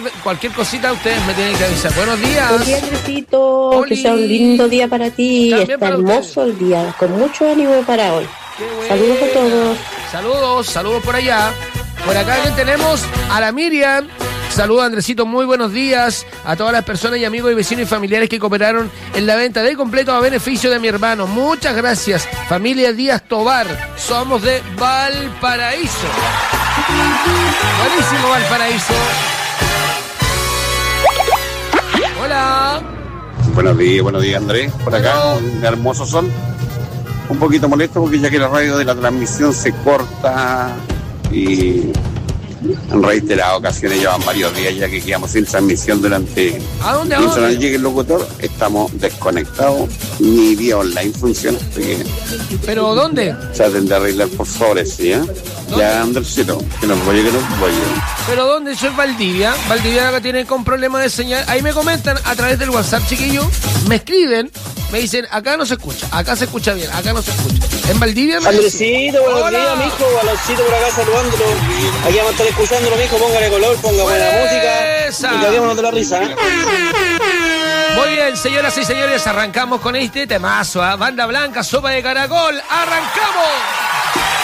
cualquier cosita ustedes me tienen que avisar. Buenos días. Buen día, Andresito. Que sea un lindo día para ti. También Está para hermoso ustedes. el día, con mucho ánimo para hoy. Qué buena. Saludos a todos. Saludos por allá. Por acá que tenemos a la Miriam. Saludos, Andresito, muy buenos días a todas las personas y amigos y vecinos y familiares que cooperaron en la venta de completo a beneficio de mi hermano. Muchas gracias, familia Díaz Tobar. Somos de Valparaíso. Buenísimo, Valparaíso. Hola. Buenos días, Andrés. Por acá, un hermoso sol. Un poquito molesto porque ya que la radio de la transmisión se corta y en reiteradas ocasiones llevan varios días ya que quedamos sin transmisión durante... ¿A dónde? Mientras no llegue el locutor, estamos desconectados, ni vía online funciona. Así que ¿Pero dónde? traten de arreglar por favor, ¿sí? Ya, Andresito, que nos vaya. ¿Pero dónde? Yo es Valdivia. Valdivia acá tiene con problemas de señal. Ahí me comentan a través del WhatsApp, chiquillos. Me escriben, me dicen, acá no se escucha, acá se escucha bien, acá no se escucha. En Valdivia me Andresito, buenos Hola. días, mijo. Baloncito por acá saludándolo. Aquí vamos a estar escuchándolo, mijo. Póngale color, ponga buena música. ¡Esa! Y caguémonos de la risa. Muy bien, señoras y señores, arrancamos con este temazo, Banda Blanca, Sopa de Caracol. ¡Arrancamos!